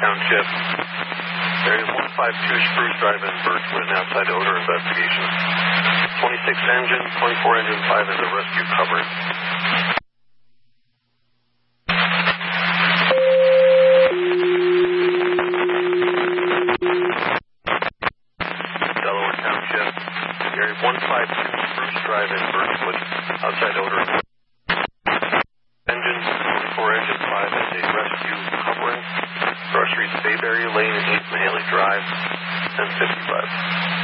Township. Area 152 Spruce Drive in Birchwood, outside odor investigation. 26 engine, 24 engine, 5 into rescue covering. Delaware Township. Area 152 Spruce Drive in Birchwood, outside odor. Engine, 24 engine, 5 into rescue covering. Groceries, Bayberry Lane and East Mahaley Drive, 1055.